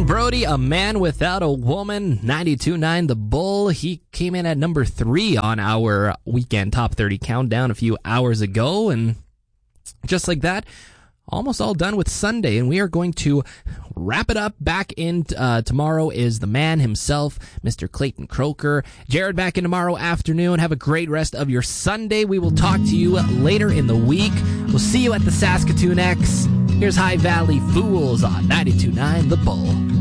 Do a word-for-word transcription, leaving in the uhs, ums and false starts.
Wayne Brody, A Man Without a Woman, ninety-two point nine The Bull. He came in at number three on our weekend top thirty countdown a few hours ago, and just like that, almost all done with Sunday, and we are going to wrap it up. Back in uh, tomorrow is the man himself, Mister Clayton Croker. Jared back in tomorrow afternoon. Have a great rest of your Sunday. We will talk to you later in the week. We'll see you at the Saskatoon X. Here's High Valley Fools on ninety-two point nine The Bull.